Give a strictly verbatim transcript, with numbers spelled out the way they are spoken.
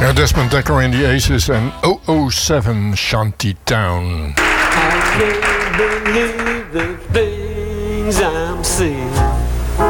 Ja, Desmond Dekker in the Aces en oh oh seven Shantytown. I can't believe the things I'm seeing.